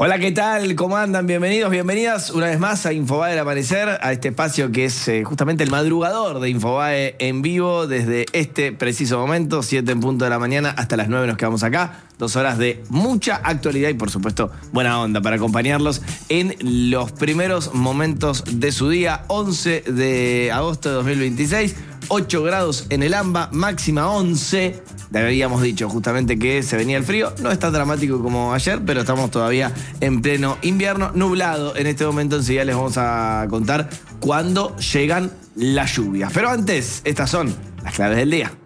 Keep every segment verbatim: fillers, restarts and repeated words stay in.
Hola, ¿qué tal? ¿Cómo andan? Bienvenidos, bienvenidas una vez más a Infobae del Amanecer, a este espacio que es eh, justamente el madrugador de Infobae en vivo desde este preciso momento, siete en punto de la mañana, hasta las nueve nos quedamos acá. Dos horas de mucha actualidad y, por supuesto, buena onda para acompañarlos en los primeros momentos de su día. once de agosto de dos mil veintiséis, ocho grados en el AMBA, máxima once. Habíamos dicho justamente que se venía el frío. No es tan dramático como ayer, pero estamos todavía en pleno invierno. Nublado en este momento. Enseguida les vamos a contar cuándo llegan las lluvias. Pero antes, estas son las claves del día.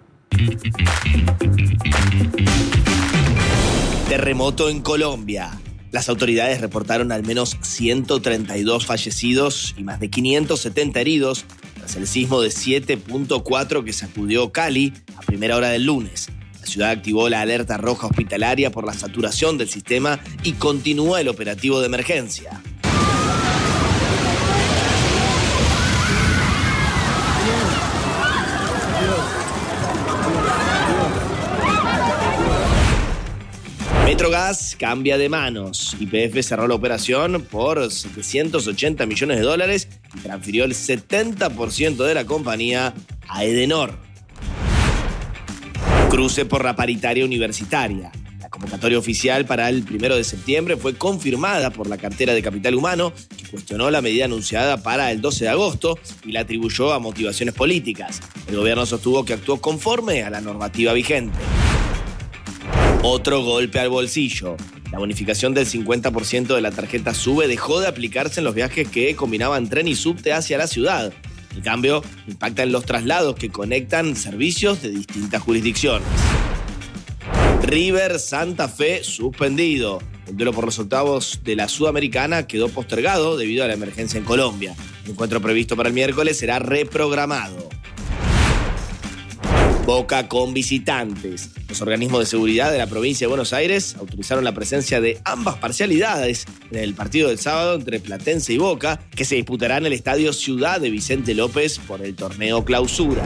Terremoto en Colombia. Las autoridades reportaron al menos ciento treinta y dos fallecidos y más de quinientos setenta heridos tras el sismo de siete punto cuatro que sacudió Cali a primera hora del lunes. La ciudad activó la alerta roja hospitalaria por la saturación del sistema y continúa el operativo de emergencia. Metrogas cambia de manos. Y P F cerró la operación por setecientos ochenta millones de dólares y transfirió el setenta por ciento de la compañía a Edenor. Cruce por la paritaria universitaria. La convocatoria oficial para el primero de septiembre fue confirmada por la cartera de Capital Humano, que cuestionó la medida anunciada para el doce de agosto y la atribuyó a motivaciones políticas. El gobierno sostuvo que actuó conforme a la normativa vigente. Otro golpe al bolsillo. La bonificación del cincuenta por ciento de la tarjeta SUBE dejó de aplicarse en los viajes que combinaban tren y subte hacia la ciudad. En cambio, impacta en los traslados que conectan servicios de distintas jurisdicciones. River Santa Fe suspendido. El duelo por los octavos de la Sudamericana quedó postergado debido a la emergencia en Colombia. El encuentro previsto para el miércoles será reprogramado. Boca con visitantes. Los organismos de seguridad de la provincia de Buenos Aires autorizaron la presencia de ambas parcialidades en el partido del sábado entre Platense y Boca, que se disputará en el estadio Ciudad de Vicente López por el torneo Clausura.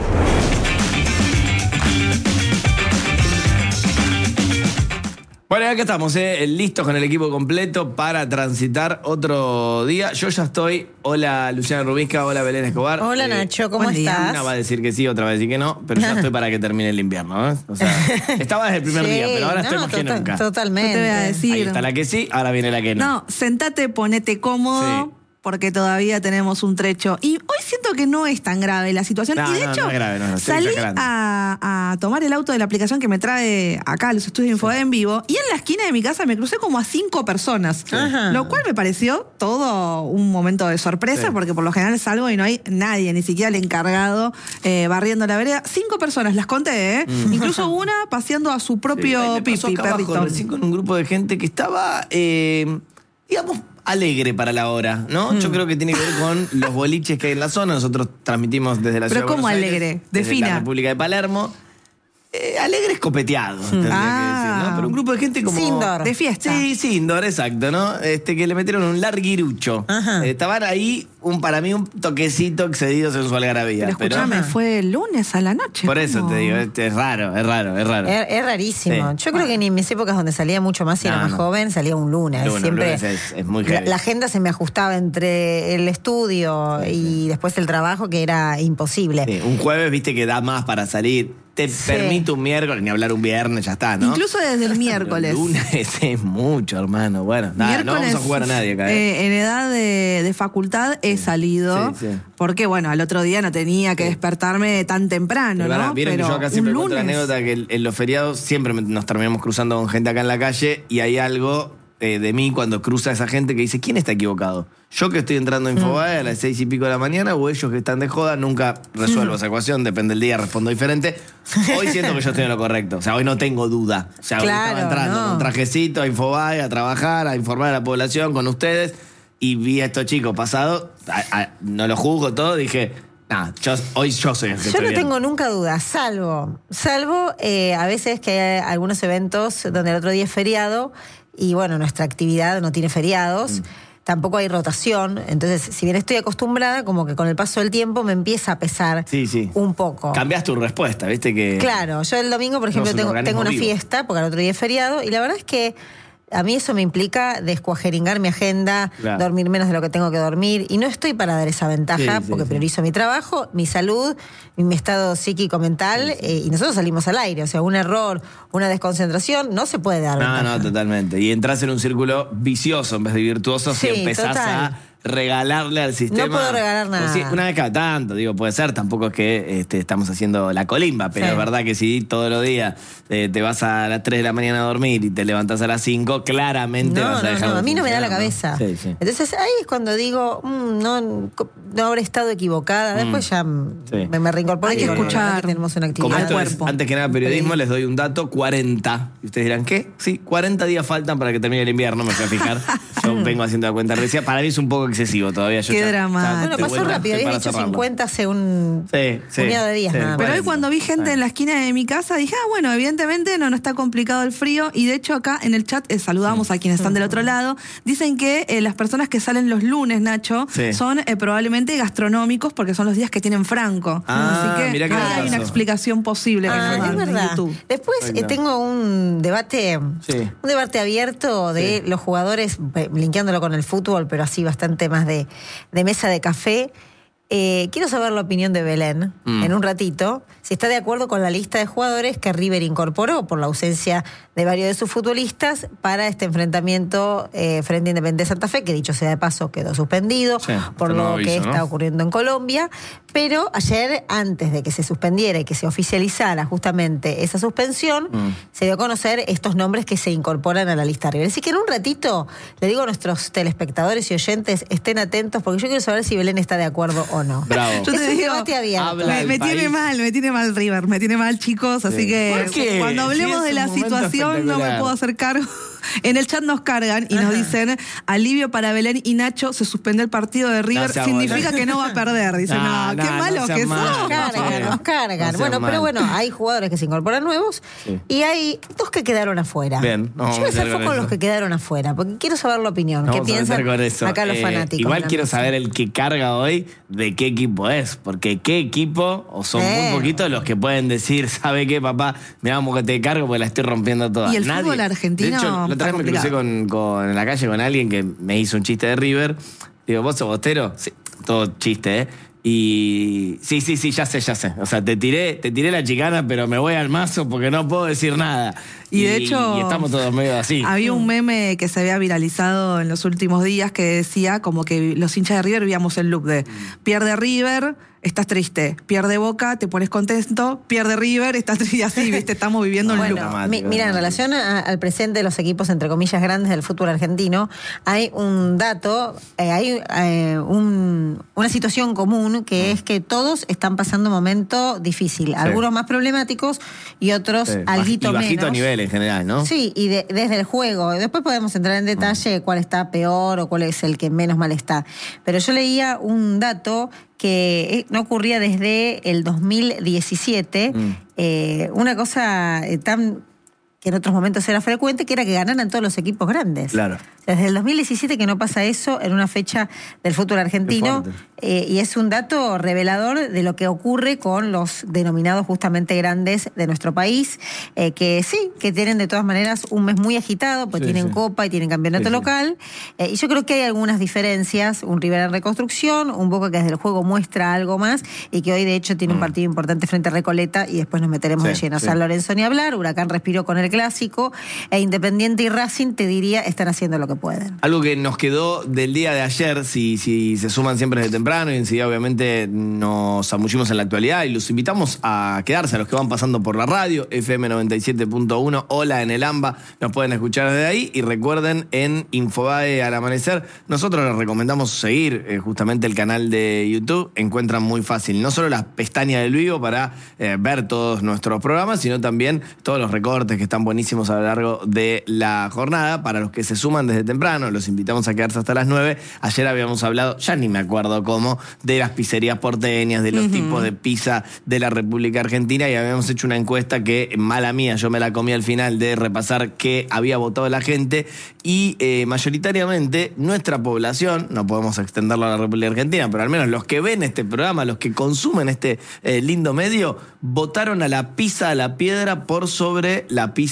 Bueno, acá estamos, ¿eh? listos con el equipo completo para transitar otro día. Yo ya estoy. Hola, Luciana Rubinska. Hola, Belén Escobar. Hola, eh, Nacho. ¿Cómo estás? Una va a decir que sí, otra va a decir que no, pero ya estoy para que termine el invierno, ¿eh? O sea, estaba desde el primer sí, día, pero ahora no, estoy más to- que nunca. Totalmente. Yo te voy a decir. Ahí está la que sí, ahora viene la que no. No, sentate, ponete cómodo. Sí. Porque todavía tenemos un trecho. Y hoy siento que no es tan grave la situación. No, y de no, hecho, no es grave, no, no, estoy salí exagerando. a, a tomar el auto de la aplicación que me trae acá a los estudios de Infobae en vivo. Y en la esquina de mi casa me crucé como a cinco personas. Ajá. Lo cual me pareció todo un momento de sorpresa, Sí. porque por lo general salgo y no hay nadie, ni siquiera el encargado eh, barriendo la vereda. Cinco personas, las conté, ¿eh? Mm. Incluso una paseando a su propio Sí, me pasó pipi, acá abajo, perrito. recién con un grupo de gente que estaba, eh, digamos, alegre para la hora, ¿no? Mm. Yo creo que tiene que ver con los boliches que hay en la zona. Nosotros transmitimos desde la Pero ciudad de ¿cómo Buenos alegre? Aires, desde Defina. la República de Palermo. Eh, alegre escopeteado, tendría Ah. que decir, ¿no? Pero un grupo de gente como... Sindor. De fiesta. Sí, sí, indoor, exacto, ¿no? Este, que le metieron un larguirucho. Ajá. Eh, estaban ahí, un, para mí, un toquecito excedido en su algarabía. Pero escúchame, Ajá. fue el lunes a la noche. Por eso ¿cómo? te digo, este, es raro, es raro, es raro. Es, es rarísimo. Sí. Yo creo que ni en mis épocas donde salía mucho más y era No, más no. joven, salía un lunes. Lunes, Siempre lunes es- es muy la, heavy. la agenda se me ajustaba entre el estudio Sí, y después el trabajo, que era imposible. Sí, un jueves, viste, que da más para salir. Te Sí. permite un miércoles, ni hablar un viernes, ya está, ¿no? Incluso desde el miércoles. Pero lunes es mucho, hermano. Bueno, nada, no vamos a jugar a nadie acá. ¿eh? eh, en edad de, de facultad he salido. Sí, sí. Porque, bueno, al otro día no tenía que despertarme tan temprano, Pero pará, ¿no? vieron Pero que yo acá siempre un cuento la lunes. anécdota que el- en los feriados siempre me- nos terminamos cruzando con gente acá en la calle y hay algo eh, de mí cuando cruza esa gente que dice, ¿quién está equivocado? ¿Yo que estoy entrando en Infobae a las seis y pico de la mañana o ellos que están de joda? Nunca resuelvo esa ecuación, depende del día, respondo diferente. Hoy siento que yo estoy en lo correcto, o sea, hoy no tengo duda. O sea, hoy Claro, estaba entrando no. con trajecito a Infobae, a trabajar, a informar a la población con ustedes y vi a estos chicos pasados, a- a- no lo juzgo todo, dije... Nah, yo, hoy yo soy el que Yo estoy no bien. tengo nunca dudas, salvo, salvo eh, a veces que hay algunos eventos donde el otro día es feriado y bueno, nuestra actividad no tiene feriados. Mm. Tampoco hay rotación, entonces si bien estoy acostumbrada, como que con el paso del tiempo me empieza a pesar Sí, sí. un poco. Cambias tu respuesta, ¿viste? Que Claro, yo el domingo, por ejemplo, Sos un tengo, organismo tengo una vivo. fiesta, porque el otro día es feriado, y la verdad es que a mí eso me implica descuajeringar mi agenda, Claro. dormir menos de lo que tengo que dormir, y no estoy para dar esa ventaja, Sí, sí, porque sí. priorizo mi trabajo, mi salud, mi estado psíquico-mental, Sí, sí. eh, y nosotros salimos al aire. O sea, un error, una desconcentración, no se puede dar No, ventaja. no, totalmente. Y entras en un círculo vicioso en vez de virtuoso si Sí, empezás total. a regalarle al sistema. No puedo regalar nada. Pues sí, una vez cada tanto, digo, puede ser. Tampoco es que este, estamos haciendo la colimba, pero Sí. es verdad que si todos los días eh, te vas a las tres de la mañana a dormir y te levantás a las cinco, claramente No, vas a no, dejar no, de a mí no me da la funcionar, cabeza. ¿no? Sí, sí. Entonces ahí es cuando digo, mm, no, no habré estado equivocada. Después ya mm, Sí. me, me reincorporé. Hay que y digo, escuchar. bueno, aquí tenemos una Como actividad. esto es, cuerpo. antes que nada, periodismo, les doy un dato, cuarenta. Y ustedes dirán, ¿qué? Sí, cuarenta días faltan para que termine el invierno, me fui a fijar. Yo vengo haciendo la cuenta recién. Para mí es un poco excesivo todavía. Yo Qué ya- dramático. ya Bueno, de pasó vuelta rápido, estoy habías para dicho cerrarlo. cincuenta hace un Sí, sí, puñado de días sí. nada más. Pero hoy Bueno, cuando vi gente bueno. en la esquina de mi casa dije, ah, bueno, evidentemente no, no está complicado el frío. Y de hecho acá en el chat eh, saludamos a quienes están del otro lado. Dicen que eh, las personas que salen los lunes, Nacho, Sí. son eh, probablemente gastronómicos porque son los días que tienen Franco. Ah, Así que mirá qué ahí hay datazo. una explicación posible que Ah, nos es mandan en verdad. YouTube. Después eh, Perfecto. tengo un debate, Sí. un debate abierto de Sí. los jugadores, eh, linkeándolo con el fútbol, pero así bastante más de, de mesa de café. Eh, quiero saber la opinión de Belén Mm. en un ratito, si está de acuerdo con la lista de jugadores que River incorporó por la ausencia de varios de sus futbolistas para este enfrentamiento eh, frente a Independiente Santa Fe, que dicho sea de paso quedó suspendido Sí, por este lo nuevo que aviso, está ¿no? ocurriendo en Colombia. Pero ayer, antes de que se suspendiera y que se oficializara justamente esa suspensión, Mm. se dio a conocer estos nombres que se incorporan a la lista River. Así que en un ratito le digo a nuestros telespectadores y oyentes, estén atentos, porque yo quiero saber si Belén está de acuerdo o no. Bravo. Yo Es te un digo, debate abierto. habla- Me, el me tiene país. mal, me tiene mal River, me tiene mal chicos, así Sí. que ¿Por qué? cuando hablemos Sí, es de un la momento situación no me espectacular. puedo hacer cargo. En el chat nos cargan y nos dicen, alivio para Belén y Nacho, se suspendió el partido de River, No sea significa bola. que no va a perder. Dicen, No, no, qué no, malos no seas que malo. Nos son. cargan, Sí. nos cargan. No seas Bueno, mal. pero bueno, hay jugadores que se incorporan nuevos Sí. y hay dos que quedaron afuera. Bien, no vamos Yo me a meter zafo con con eso. los que quedaron afuera, porque quiero saber la opinión. Vamos ¿Qué a piensan meter con eso. acá los Eh, fanáticos? Igual de la quiero mesa? saber el que carga hoy de qué equipo es, porque qué equipo, o son Eh. muy poquitos los que pueden decir, ¿sabe qué, papá? Me vamos que te cargo porque la estoy rompiendo toda. Y el Nadie. fútbol argentino De hecho, la otra está vez me crucé complicado. con, con- en la calle con alguien que me hizo un chiste de River. Digo, ¿vos sos bostero? Sí, todo chiste, ¿eh? Y sí, sí, sí, ya sé, ya sé. O sea, te tiré, te tiré la chicana, pero me voy al mazo porque no puedo decir nada. Y de hecho, y estamos todos medio así. Había un meme que se había viralizado en los últimos días que decía como que los hinchas de River vivíamos el loop de pierde River, estás triste, pierde Boca, te pones contento, pierde River, estás triste, y así, viste, estamos viviendo un Bueno, loop. dramático, mi- mira, en dramático. relación a- al presente de los equipos, entre comillas, grandes del fútbol argentino, hay un dato, eh, hay eh, un- una situación común que es que todos están pasando un momento difícil, algunos más problemáticos y otros Sí, alguito y bajito menos. a nivel en general, ¿no? Sí, y de- desde el juego. Después podemos entrar en detalle cuál está peor o cuál es el que menos mal está. Pero yo leía un dato que eh, no ocurría desde el dos mil diecisiete, Mm. eh, una cosa eh, tan que en otros momentos era frecuente, que era que ganaran todos los equipos grandes. Claro. Desde el dos mil diecisiete que no pasa eso en una fecha del fútbol argentino, Qué fuerte. eh, y es un dato revelador de lo que ocurre con los denominados justamente grandes de nuestro país, eh, que sí, que tienen de todas maneras un mes muy agitado, pues Sí, tienen sí. Copa y tienen campeonato Sí, sí. local, eh, y yo creo que hay algunas diferencias, un River en reconstrucción, un Boca que desde el juego muestra algo más, y que hoy de hecho tiene un partido importante frente a Recoleta, y después nos meteremos Sí, de lleno. sí. San Lorenzo ni hablar, Huracán respiró con el clásico, e Independiente y Racing, te diría, están haciendo lo que pueden. Algo que nos quedó del día de ayer, si, si se suman siempre desde temprano y enseguida obviamente nos zamullimos en la actualidad y los invitamos a quedarse a los que van pasando por la radio, F M noventa y siete punto uno, hola en el AMBA, nos pueden escuchar desde ahí y recuerden en Infobae al amanecer, nosotros les recomendamos seguir eh, justamente el canal de YouTube, encuentran muy fácil no solo la pestaña del vivo para eh, ver todos nuestros programas, sino también todos los recortes que están buenísimos a lo largo de la jornada. Para los que se suman desde temprano, los invitamos a quedarse hasta las nueve. Ayer habíamos hablado, ya ni me acuerdo cómo, de las pizzerías porteñas, de los tipos de pizza de la República Argentina, y habíamos hecho una encuesta que, mala mía, yo me la comí al final de repasar qué había votado la gente, y eh, mayoritariamente nuestra población, no podemos extenderlo a la República Argentina, pero al menos los que ven este programa, los que consumen este eh, lindo medio, votaron a la pizza a la piedra por sobre la pizza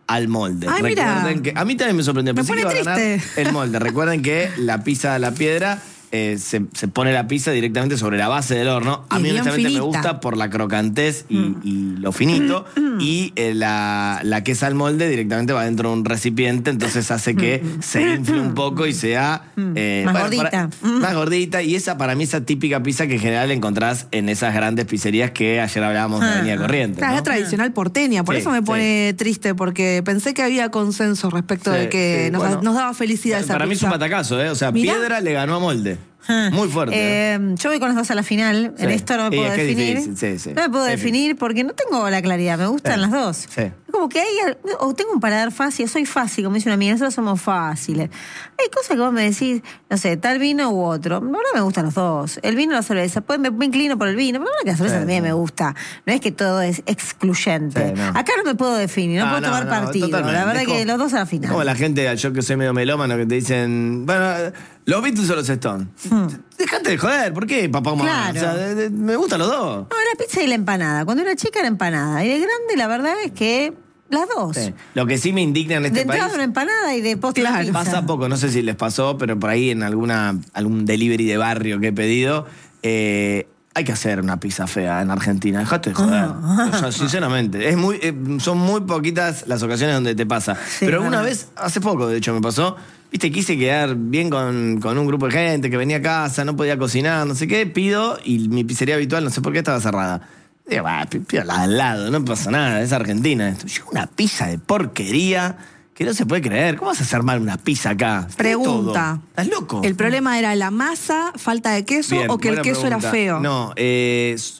al molde. Ay, mira. Recuerden que a mí también me sorprendió. Me Pensé que pone iba a ganar triste. el molde. Recuerden que la pizza a la piedra eh, se, se pone la pizza directamente sobre la base del horno. A Y mí bien honestamente me finita. gusta por la crocantez y, mm. y lo finito. y eh, la, la que es al molde directamente va dentro de un recipiente, entonces hace que se infle un poco y sea eh, más bueno, gordita. Para, más gordita. Y esa para mí esa típica pizza que en general encontrás en esas grandes pizzerías que ayer hablábamos de Avenida Corrientes. Claro, ¿no? la tradicional porteña, por Sí, eso me pone sí. triste, porque pensé que había consenso respecto Sí, de que sí, nos, bueno. nos daba felicidad esa Para mí es pizza. un batacazo, ¿eh? O sea, Mirá. Piedra le ganó a Molde. Muy fuerte. Eh, ¿eh? Yo voy con las dos a la final. Sí. En esto no me Y puedo es que es definir. difícil, sí, sí. No me puedo Es definir porque no tengo la claridad. Me gustan Sí. las dos. Sí. Es como que hay. O tengo un paladar fácil, soy fácil, como dice una amiga. Nosotros somos fáciles. Hay cosas que vos me decís, no sé, tal vino u otro. Ahora me gustan los dos. El vino o la cerveza. Pues me, me inclino por el vino, pero la cerveza Sí, también sí. me gusta. No es que todo es excluyente. Sí, no. Acá no me puedo definir, no Ah, puedo no, tomar no, partido. totalmente. La verdad Es que como- los dos a la final. Como la gente, yo que soy medio melómano, que te dicen, bueno, los Beatles o los Stones. Dejate de joder, ¿por qué, papá o mamá? Claro. O sea, de- de- me gustan los dos. No, la pizza y la empanada. Cuando era chica era empanada. Y de grande la verdad es que las dos. Sí. Lo que sí me indigna en De este entrada país. una empanada y de postre una Claro. pizza. Pasa poco, no sé si les pasó, pero por ahí en alguna algún delivery de barrio que he pedido, eh, hay que hacer una pizza fea en Argentina. Dejate de joder. Ah. O sea, sinceramente. Es muy, eh, son muy poquitas las ocasiones donde te pasa. Sí, pero alguna verdad. vez, hace poco de hecho me pasó, viste, quise quedar bien con, con un grupo de gente que venía a casa, no podía cocinar, no sé qué, pido y mi pizzería habitual, no sé por qué, estaba cerrada. Digo, bah, pido la de al lado, no pasa nada, es Argentina esto. Llegó una pizza de porquería que no se puede creer. ¿Cómo vas a hacer mal una pizza acá? Pregunta. Todo. ¿Estás loco? ¿El problema era la masa, falta de queso Bien, o que el buena queso pregunta. era feo? No, eh, s-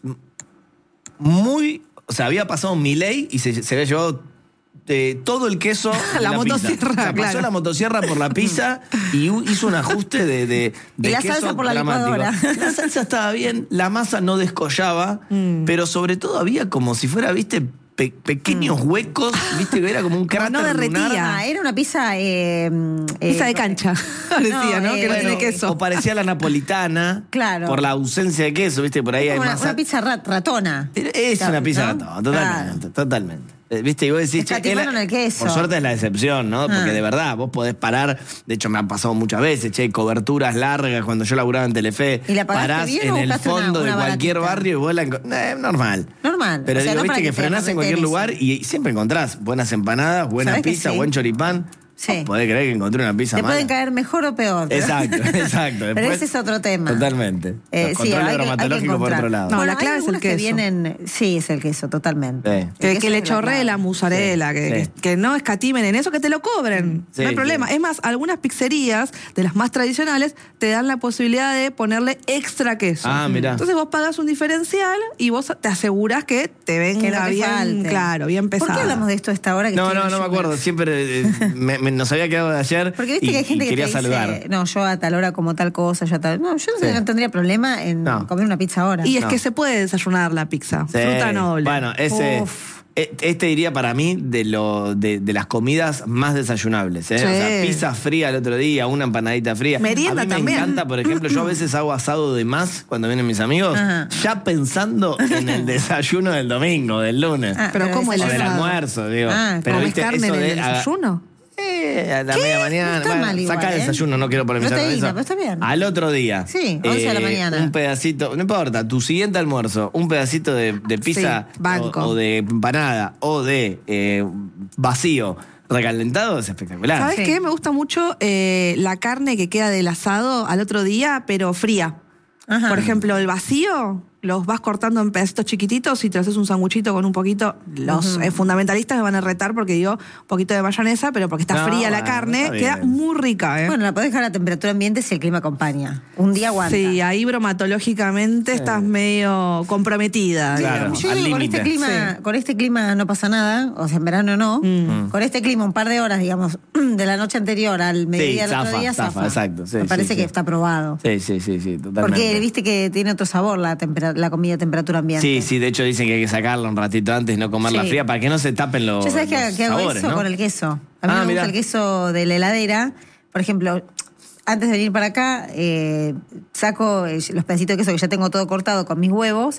muy. O sea, había pasado Milei y se, se había llevado eh, todo el queso. de La pizza. motosierra, O sea, pasó claro. la motosierra por la pizza y u- hizo un ajuste de, de, de Y la queso salsa por la dramático. licuadora. La salsa estaba bien, la masa no descollaba, Mm. pero sobre todo había como si fuera, viste, pe- pequeños huecos, viste, que era como un cráter no derretía. lunar. Ah, era una pizza. Eh, eh, Pizza de cancha, parecía, ¿no? No, eh, que no bueno, tiene queso. O parecía la napolitana. Claro. Por la ausencia de queso, viste, por ahí hay Una, masa. una pizza rat- ratona. Es Claro, una pizza ¿no? ratón, totalmente, Claro. totalmente. Eh, Viste, y vos decís, che, Escatimaron es la- el queso. por suerte es la excepción, ¿no? Porque Ah. de verdad, vos podés parar, de hecho me ha pasado muchas veces, che, coberturas largas cuando yo laburaba en Telefe, ¿Y la pagaste parás bien o en el buscaste una- fondo una de cualquier baratita? barrio y vos la encontrás. Eh, normal. Normal. Pero O sea, digo, no para viste que que te frenás en cualquier retenes. lugar y siempre encontrás buenas empanadas, buena ¿Sabés que pizza, sí? buen choripán. Sí. Vos podés creer que encontré una pizza Te mala. pueden caer mejor o peor. pero- Exacto, exacto. Pero Después- ese es otro tema. Totalmente. Eh, Los sí, controles hay que- hay que bromatológicos por encontrar. otro lado. No, Bueno, la clave hay es el algunos que queso. vienen, sí, es el queso, totalmente. Sí. El Que, queso que le es la chorree clave. la mozzarella, que, Sí. que, que no escatimen en eso, que te lo cobren. Sí, no hay sí. problema. Es más, algunas pizzerías, de las más tradicionales, te dan la posibilidad de ponerle extra queso. Ah, mirá. Entonces vos pagas un diferencial y vos te aseguras que te venga Que no te bien, falte. claro, bien pesado. ¿Por qué hablamos de esto a esta hora? Que No, estoy no, en no me ayuno? acuerdo. Siempre eh, me- me- nos había quedado de ayer. Porque viste y, que hay gente y que quería te dice, saludar. no, yo a tal hora como tal cosa, yo a tal... No, yo no, Sí. no tendría problema en No. comer una pizza ahora. Y es No. que se puede desayunar la pizza. Sí. Fruta noble. Bueno, ese. Uf. e- Este diría para mí de, lo, de, de las comidas más desayunables. ¿eh? Sí. O sea, pizza fría el otro día, una empanadita fría. Merienda a mí me también. encanta, por ejemplo, yo a veces hago asado de más cuando vienen mis amigos, Ajá. ya pensando en el desayuno del domingo, del lunes. Ah, Pero ¿cómo el o del asado? almuerzo, digo. Ah, Pero ¿Comes viste, carne eso en de el haga- desayuno? Eh, a la ¿Qué? media No mañana. está Bueno, mal igual, saca el ¿eh? desayuno, no quiero polemizar con Proteína, eso. pero está bien. Al otro día. Sí, once de la mañana. Un pedacito, no importa, tu siguiente almuerzo, un pedacito de, de pizza Sí, banco. o, o de empanada o de eh, vacío recalentado es espectacular. ¿Sabes Sí. qué? Me gusta mucho eh, la carne que queda del asado al otro día, pero fría. Ajá. Por ejemplo, el vacío los vas cortando en pedacitos chiquititos y te haces un sanguchito con un poquito. Los eh, fundamentalistas me van a retar porque digo un poquito de mayonesa, pero porque está No, fría la bueno, carne, está queda bien. muy rica, ¿eh? Bueno, la podés dejar a temperatura ambiente si el clima acompaña. Un día aguanta. Sí, ahí bromatológicamente estás medio comprometida. Claro. digamos. Yo al digo, con este, límite. clima, Sí. con este clima no pasa nada, o sea, en verano no. Mm. Con este clima, un par de horas, digamos, de la noche anterior al mediodía del otro zafa, día, zafa, zafa. exacto, sí, Me sí, parece sí. que está probado. Sí, sí, sí, sí, totalmente. Porque viste que tiene otro sabor la, tempera- la comida a temperatura ambiente. Sí, sí, de hecho dicen que hay que sacarla un ratito antes y no comerla Sí. fría para que no se tapen los, Yo sabes que, los que hago sabores, eso ¿no? con el queso. A mí Ah, me mirá. gusta el queso de la heladera. Por ejemplo, antes de venir para acá, eh, saco eh, los pedacitos de queso que ya tengo todo cortado con mis huevos,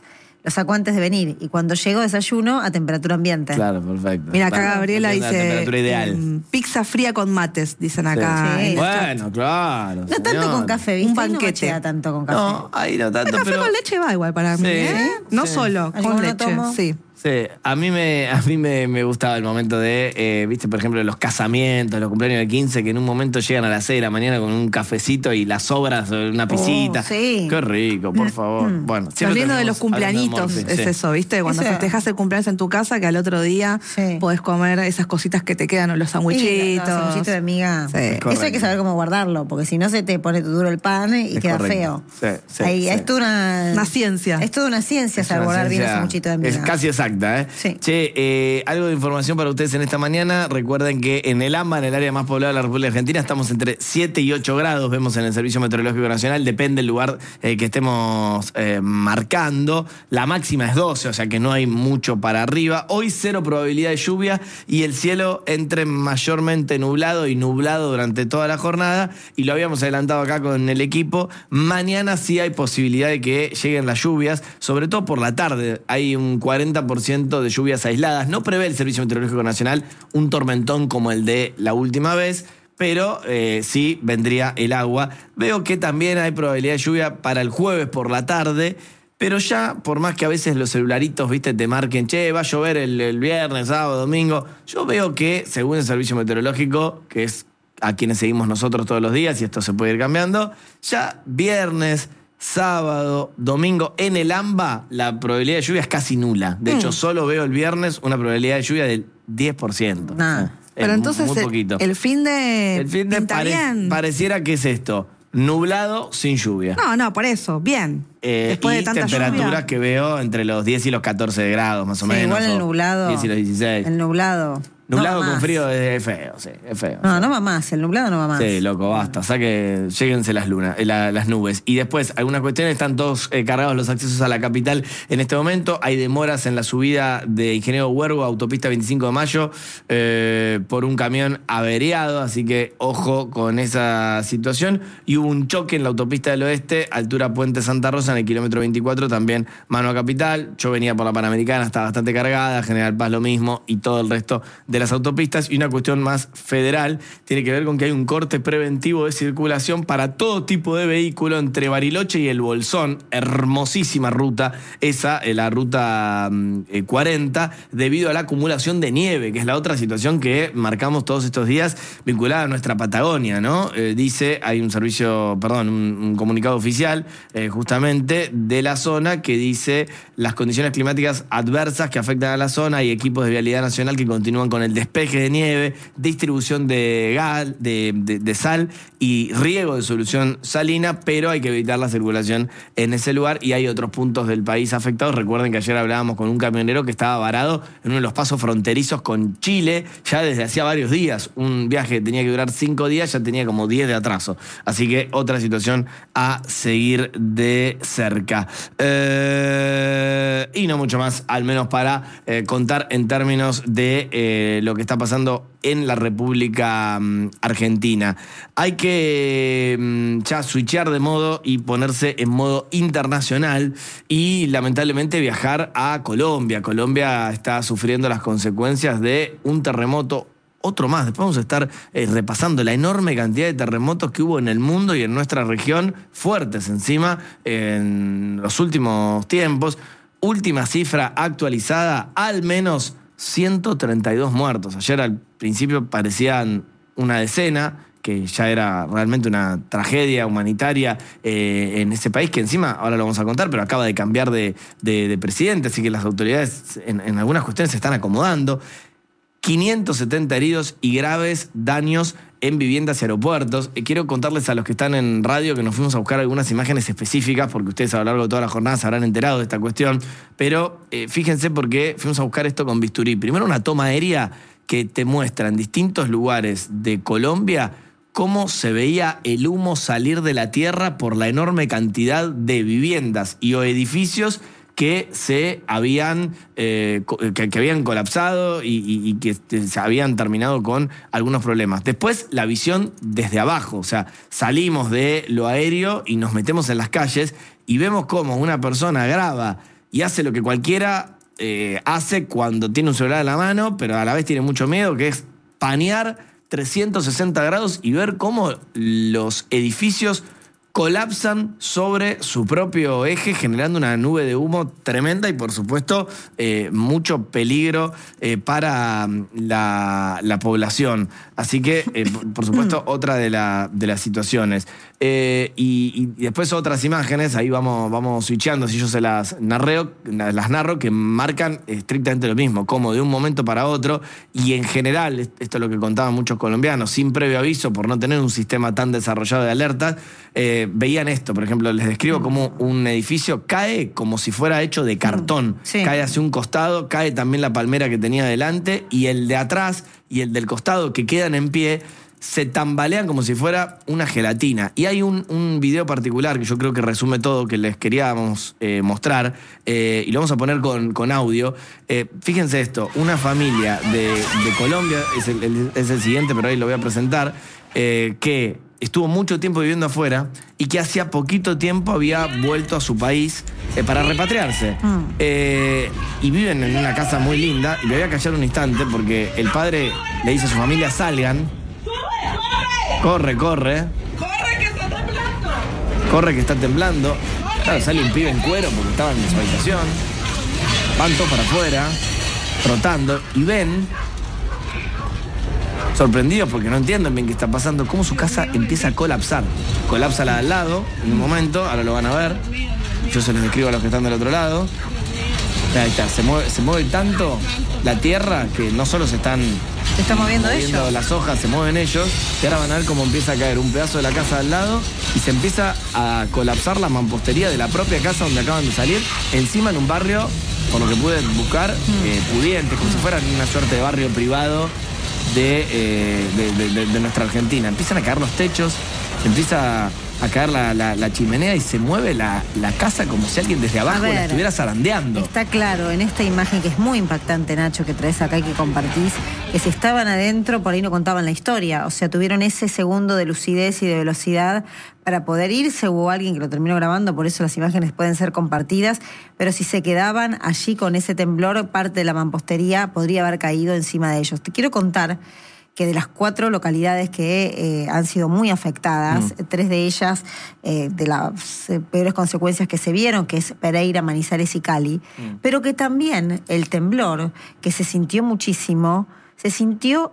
lo saco antes de venir. Y cuando llego desayuno a temperatura ambiente. Claro, perfecto. Mira, acá Bueno, Gabriela la dice temperatura ideal. em, pizza fría con mates, dicen acá. Sí. en el chat. Bueno, claro. No tanto señor. con café, ¿viste? Un Ahí banquete. No machea tanto con café. No, ahí no tanto, El café pero... con leche va igual para mí, Sí, ¿eh? No sí. solo, Yo con no leche. tomo. Sí. Sí, a mí me, a mí me, me gustaba el momento de, eh, viste, por ejemplo, los casamientos, los cumpleaños de quince, que en un momento llegan a las seis de la mañana con un cafecito y las sobras, una pisita. Oh, sí. Qué rico, por favor. Bueno, Lo siempre lindo de terminamos los cumpleañitos hablando de Morphy, es sí. eso, ¿viste? Cuando Eso- festejas el cumpleaños en tu casa, que al otro día Sí. podés comer esas cositas que te quedan, o los Sí, sandwichitos. los sanguchitos de miga. Sí. Eso hay Correcto. que saber cómo guardarlo, porque si no se te pone duro el pan y Es queda correcto. feo. Sí, sí, Ahí, sí. Es toda una, Una ciencia. Es toda una ciencia Es saber una guardar bien los ciencia- sanguchitos de miga. Es casi exacta, ¿eh? Sí. Che, eh, algo de información para ustedes en esta mañana. Recuerden que en el AMBA, en el área más poblada de la República Argentina, estamos entre siete y ocho grados. Vemos en el Servicio Meteorológico Nacional. Depende del lugar eh, que estemos eh, marcando. La máxima es doce, o sea que no hay mucho para arriba. Hoy cero probabilidad de lluvia y el cielo entre mayormente nublado y nublado durante toda la jornada. Y lo habíamos adelantado acá con el equipo. Mañana sí hay posibilidad de que lleguen las lluvias, sobre todo por la tarde. Hay un cuarenta por ciento de lluvias aisladas. No prevé el Servicio Meteorológico Nacional un tormentón como el de la última vez, pero eh, sí vendría el agua. Veo que también hay probabilidad de lluvia para el jueves por la tarde, pero ya, por más que a veces los celularitos, viste, te marquen, che, va a llover el, el viernes, sábado, domingo, yo veo que, según el Servicio Meteorológico, que es a quienes seguimos nosotros todos los días, y esto se puede ir cambiando, ya viernes, sábado, domingo, en el AMBA, la probabilidad de lluvia es casi nula. De hecho, solo veo el viernes una probabilidad de lluvia del diez por ciento. Nah. O sea, Pero es entonces muy el- poquito. el fin de El fin de pinta pare- bien. pareciera que es esto, nublado sin lluvia. No, no, por eso, bien. Eh, Después y de tanta temperaturas lluvia. que veo entre los diez y los catorce grados, más o Sí, menos. igual el o nublado. diez y los dieciséis. El nublado. Nublado no va con más. frío es feo, sí, es feo. No, no va más. El nublado no va más. Sí, loco, basta. Saque, lléguense las lunas, eh, la- las nubes. Y después, algunas cuestiones, están todos eh, cargados los accesos a la capital en este momento. Hay demoras en la subida de Ingeniero Huergo, autopista veinticinco de mayo, eh, por un camión averiado, así que ojo con esa situación. Y hubo un choque en la autopista del oeste, altura Puente Santa Rosa, en el kilómetro veinticuatro, también mano a capital. Yo venía por la Panamericana, está bastante cargada, General Paz lo mismo, y todo el resto de las autopistas. Y una cuestión más federal tiene que ver con que hay un corte preventivo de circulación para todo tipo de vehículo entre Bariloche y El Bolsón. Hermosísima ruta esa, eh, la ruta mm, eh, cuarenta, debido a la acumulación de nieve, que es la otra situación que marcamos todos estos días vinculada a nuestra Patagonia, ¿no? Eh, dice, hay un servicio, perdón, un, un comunicado oficial eh, justamente de la zona que dice las condiciones climáticas adversas que afectan a la zona y equipos de vialidad nacional que continúan con el despeje de nieve, distribución de, gal, de, de, de sal y riego de solución salina, pero hay que evitar la circulación en ese lugar y hay otros puntos del país afectados. Recuerden que ayer hablábamos con un camionero que estaba varado en uno de los pasos fronterizos con Chile ya desde hacía varios días. Un viaje que tenía que durar cinco días ya tenía como diez de atraso. Así que otra situación a seguir de cerca. Eh, y no mucho más, al menos para eh, contar en términos de eh, lo que está pasando en la República um, Argentina. Hay que um, ya switchear de modo y ponerse en modo internacional y lamentablemente viajar a Colombia. Colombia está sufriendo las consecuencias de un terremoto. Otro más, después vamos a estar eh, repasando la enorme cantidad de terremotos que hubo en el mundo y en nuestra región, fuertes encima en los últimos tiempos. Última cifra actualizada, al menos ciento treinta y dos muertos. Ayer al principio parecían una decena, que ya era realmente una tragedia humanitaria eh, en ese país, que encima, ahora lo vamos a contar, pero acaba de cambiar de, de, de presidente, así que las autoridades en, en algunas cuestiones se están acomodando. quinientos setenta heridos y graves daños en viviendas y aeropuertos. Eh, quiero contarles a los que están en radio que nos fuimos a buscar algunas imágenes específicas, porque ustedes a lo largo de toda la jornada se habrán enterado de esta cuestión, pero eh, fíjense por qué fuimos a buscar esto con bisturí. Primero, una toma aérea que te muestra en distintos lugares de Colombia cómo se veía el humo salir de la tierra por la enorme cantidad de viviendas y o edificios que se habían, eh, que, que habían colapsado y, y, y que se habían terminado con algunos problemas. Después, la visión desde abajo, o sea, salimos de lo aéreo y nos metemos en las calles y vemos cómo una persona graba y hace lo que cualquiera eh, hace cuando tiene un celular en la mano, pero a la vez tiene mucho miedo, que es panear trescientos sesenta grados y ver cómo los edificios colapsan sobre su propio eje, generando una nube de humo tremenda y, por supuesto, eh, mucho peligro eh, para la, la población. Así que, eh, por supuesto, otra de, la, de las situaciones. Eh, y, y después otras imágenes, ahí vamos, vamos switchando, si yo se las narreo, las narro, que marcan estrictamente lo mismo, como de un momento para otro, y en general, esto es lo que contaban muchos colombianos, sin previo aviso, por no tener un sistema tan desarrollado de alertas, eh, veían esto. Por ejemplo, les describo cómo un edificio cae como si fuera hecho de cartón. Sí. Cae hacia un costado, cae también la palmera que tenía delante, y el de atrás y el del costado que quedan en pie se tambalean como si fuera una gelatina. Y hay un, un video particular que yo creo que resume todo, que les queríamos eh, mostrar, eh, y lo vamos a poner con, con audio. Eh, fíjense esto, una familia de, de Colombia, es el, el, es el siguiente, pero ahí lo voy a presentar, eh, que estuvo mucho tiempo viviendo afuera y que hacía poquito tiempo había vuelto a su país eh, para repatriarse. Mm. Eh, y viven en una casa muy linda, y le voy a callar un instante porque el padre le dice a su familia: salgan. Corre, corre. ¡Corre, que está temblando! Corre, que está temblando. Claro, sale un pibe en cuero porque estaba en su habitación. Van todos para afuera, trotando, y ven, sorprendidos porque no entienden bien qué está pasando, cómo su casa empieza a colapsar. Colapsa la de al lado, en un momento, ahora lo van a ver. Yo se los describo a los que están del otro lado. Ahí está, se mueve, se mueve tanto la tierra que no solo se están... ¿Se está moviendo, moviendo ellos? Las hojas, se mueven ellos, y ahora van a ver cómo empieza a caer un pedazo de la casa al lado y se empieza a colapsar la mampostería de la propia casa donde acaban de salir, encima en un barrio, por lo que pude buscar, eh, pudientes, como si fuera una suerte de barrio privado de, eh, de, de, de nuestra Argentina. Empiezan a caer los techos, se empieza a caer la, la, la chimenea y se mueve la, la casa como si alguien desde abajo ver, la estuviera zarandeando. Está claro en esta imagen, que es muy impactante, Nacho, que traes acá y que compartís, que si estaban adentro por ahí no contaban la historia. O sea, tuvieron ese segundo de lucidez y de velocidad para poder irse. Hubo alguien que lo terminó grabando, por eso las imágenes pueden ser compartidas, pero si se quedaban allí con ese temblor, parte de la mampostería podría haber caído encima de ellos. Te quiero contar que de las cuatro localidades que eh, han sido muy afectadas, mm. tres de ellas eh, de las eh, peores consecuencias que se vieron, que es Pereira, Manizales y Cali, mm. pero que también el temblor, que se sintió muchísimo, se sintió,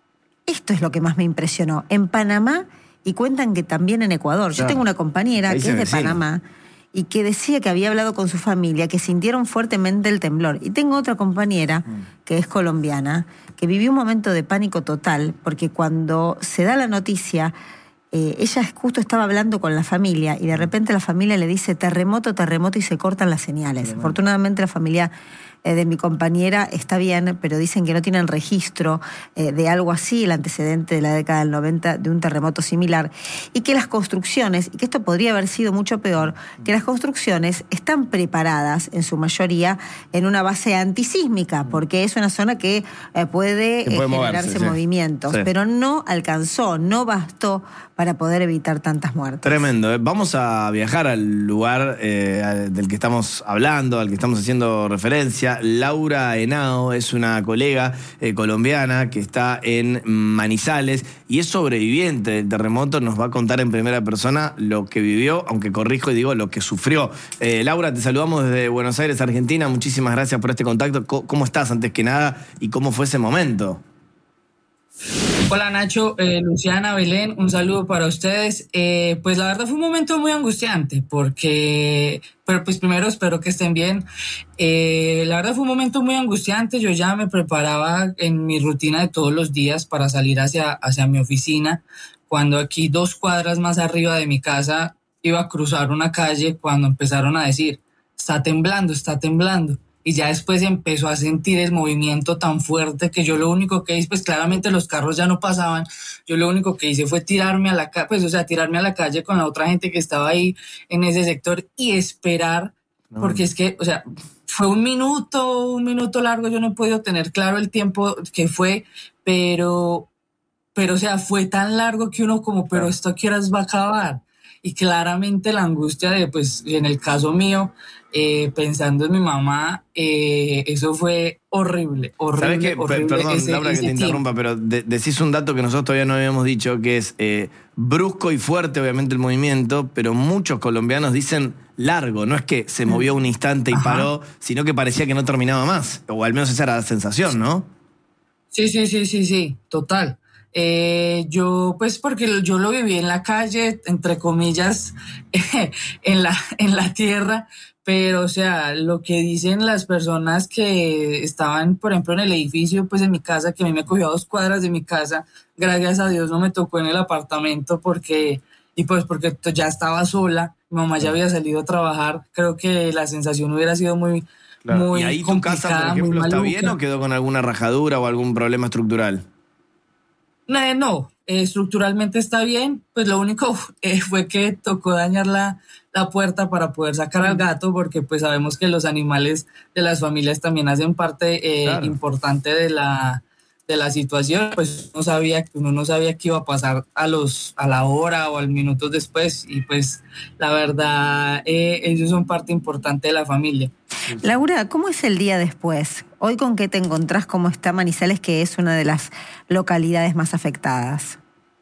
esto es lo que más me impresionó, en Panamá, y cuentan que también en Ecuador. Claro. Yo tengo una compañera que es de vecino. Panamá, y que decía que había hablado con su familia, que sintieron fuertemente el temblor. Y tengo otra compañera, mm. que es colombiana, que vivió un momento de pánico total, porque cuando se da la noticia, eh, ella justo estaba hablando con la familia, y de repente la familia le dice terremoto, terremoto, y se cortan las señales. Pero afortunadamente la familia eh, de mi compañera está bien, pero dicen que no tienen registro eh, de algo así, el antecedente de la década del noventa, de un terremoto similar, y que las construcciones, y que esto podría haber sido mucho peor, que las construcciones están preparadas en su mayoría en una base antisísmica, porque es una zona que eh, puede, que puede eh, moverse, generarse sí. movimientos, sí. pero no alcanzó, no bastó para poder evitar tantas muertes. Tremendo. ¿eh? Vamos a viajar al lugar eh, del que estamos hablando, al que estamos haciendo referencia. Laura Henao es una colega eh, colombiana que está en Manizales y es sobreviviente del terremoto. Nos va a contar en primera persona lo que vivió, aunque corrijo y digo lo que sufrió. Eh, Laura, te saludamos desde Buenos Aires, Argentina. Muchísimas gracias por este contacto. ¿Cómo estás antes que nada y cómo fue ese momento? Hola Nacho, eh, Luciana, Belén, un saludo para ustedes. Eh, pues la verdad fue un momento muy angustiante porque, pero pues primero espero que estén bien. Eh, la verdad fue un momento muy angustiante. Yo ya me preparaba en mi rutina de todos los días para salir hacia, hacia mi oficina, cuando aquí dos cuadras más arriba de mi casa iba a cruzar una calle cuando empezaron a decir, está temblando, está temblando. Y ya después empezó a sentir el movimiento tan fuerte que yo lo único que hice, pues claramente los carros ya no pasaban, yo lo único que hice fue tirarme a la calle, pues o sea, tirarme a la calle con la otra gente que estaba ahí en ese sector y esperar, no. porque es que, o sea, fue un minuto, un minuto largo, yo no he podido tener claro el tiempo que fue, pero, pero o sea, fue tan largo que uno como, pero esto a qué horas va a acabar. y claramente la angustia de, pues en el caso mío, eh, pensando en mi mamá, eh, eso fue horrible, horrible, ¿Sabés qué? horrible. Perdón, ese, Laura, que ese te interrumpa, pero de- decís un dato que nosotros todavía no habíamos dicho, que es eh, brusco y fuerte, obviamente, el movimiento, pero muchos colombianos dicen largo. No es que se movió un instante y Ajá. paró, sino que parecía que no terminaba más. O al menos esa era la sensación, ¿no? Sí, sí, sí, sí, sí, total. Eh, yo, pues porque yo lo viví en la calle, entre comillas, en la, en la tierra, pero o sea, lo que dicen las personas que estaban, por ejemplo, en el edificio, pues en mi casa, que a mí me cogió a dos cuadras de mi casa, gracias a Dios no me tocó en el apartamento porque, y pues porque t- ya estaba sola, mi mamá ya había salido a trabajar, creo que la sensación hubiera sido muy, muy ¿Y ahí tu casa, por complicada, muy ejemplo, está maluca. bien o quedó con alguna rajadura o algún problema estructural? Eh, no, eh, estructuralmente está bien, pues lo único eh, fue que tocó dañar la, la puerta para poder sacar al gato, porque pues sabemos que los animales de las familias también hacen parte eh, Claro. importante de la, de la situación, pues no sabía, uno no sabía qué iba a pasar a los a la hora o al minuto después, y pues la verdad eh, ellos son parte importante de la familia. Laura, ¿cómo es el día después? Hoy, ¿con qué te encontrás? ¿Cómo está Manizales, que es una de las localidades más afectadas?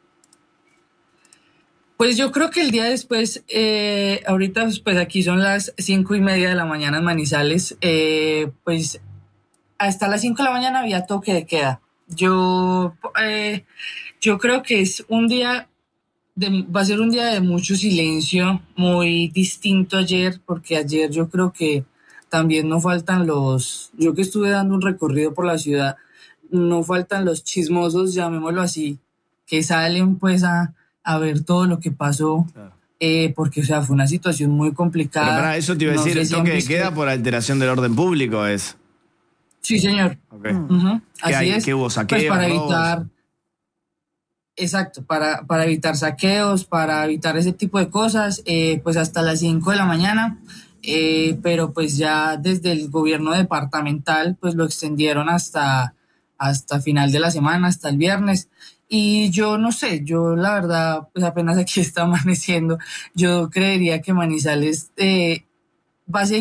Pues yo creo que el día después, eh, ahorita pues aquí son las cinco y media de la mañana en Manizales, eh, pues hasta las cinco de la mañana había toque de queda. Yo, eh, yo creo que es un día, de, va a ser un día de mucho silencio, muy distinto a ayer, porque ayer yo creo que también no faltan los, yo que estuve dando un recorrido por la ciudad, no faltan los chismosos, llamémoslo así, que salen pues a, a ver todo lo que pasó, Claro. eh, porque o sea, fue una situación muy complicada. Pero para eso te iba a No decir, sé ¿el si han toque de visto- queda por alteración del orden público es? Sí, señor. Ok. Ujú, ¿Qué así hay? es. ¿Qué hubo? Pues ¿Saqueos, para robos? evitar, exacto, para, para evitar saqueos, para evitar ese tipo de cosas, eh, pues hasta las cinco de la mañana, eh, pero pues ya desde el gobierno departamental pues lo extendieron hasta, hasta final de la semana, hasta el viernes. Y yo no sé, yo la verdad, pues apenas aquí está amaneciendo, yo creería que Manizales eh, va a seguir